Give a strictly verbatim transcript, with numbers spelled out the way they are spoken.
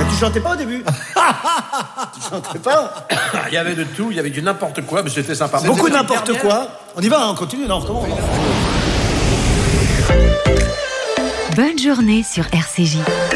tu chantais pas au début? Tu chantais pas? Il y avait de tout, il y avait du n'importe quoi, mais c'était sympa. Beaucoup de n'importe quoi. On y va, on continue, non, on recommence. Bonne journée sur R C J.